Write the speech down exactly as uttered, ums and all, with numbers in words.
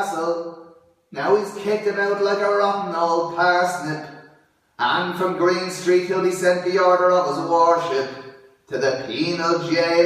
castle. Now he's kicked about like a rotten old parsnip, and from Green Street he'll be sent the order of his worship to the penal jail